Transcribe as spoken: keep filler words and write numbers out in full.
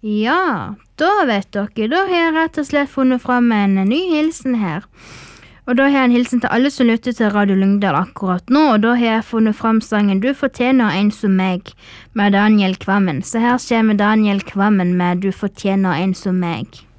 Ja, da vet dere, da har jeg rett og slett funnet frem en ny hilsen her. Og da har jeg en hilsen til alle som lytter til Radio Lyngdal akkurat nå, og da har jeg funnet frem sangen Du fortjener en som meg, med Daniel Kvammen. Så her kommer Daniel Kvammen med Du fortjener en som meg.